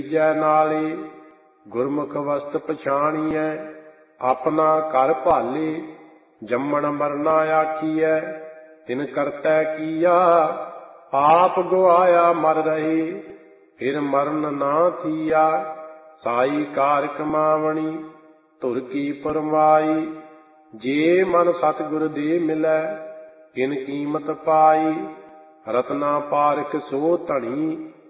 ਜੈ ਨਾਲੇ ਗੁਰਮੁਖ ਵਸਤ ਪਛਾਣੀਐ, ਆਪਣਾ ਘਰ ਭਾਲੇ ਜੰਮਣ ਮਰਨਾ ਆਖੀਐ। ਤਿਨ ਕਰਤੈ ਕੀਆ ਆਪ ਗੁਆਇਆ ਮਰ ਰਹੇ, ਫਿਰ ਮਰਨ ਨਾ ਥੀਆ। ਸਾਈ ਕਾਰ ਕਮਾਵਣੀ ਧੁਰ ਕੀ ਪਰਵਾਈ, ਜੇ ਮਨ ਸਤਿਗੁਰ ਦੇ ਮਿਲੈ ਕਿਨ ਕੀਮਤ ਪਾਈ। ਰਤਨਾ ਪਾਰਖ ਸੋ ਧਣੀ